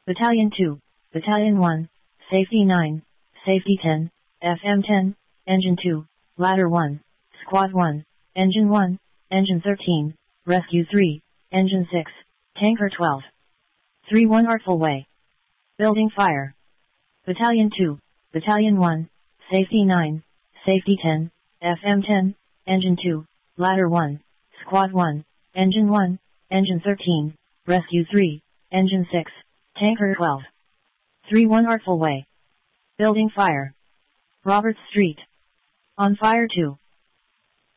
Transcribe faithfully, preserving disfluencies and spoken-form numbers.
Battalion two, Battalion one, Safety nine, Safety ten, F M ten, Engine two, Ladder one, Squad one, Engine one, Engine thirteen, Rescue three, Engine six, Tanker twelve. three one Artful Way. Building Fire. Battalion two, Battalion one, Safety nine, Safety ten, F M ten, Engine two, Ladder one, Squad one, Engine one, Engine thirteen, Rescue three, Engine six, Tanker twelve. three one Artful Way. Building Fire. Robert Street. On fire two.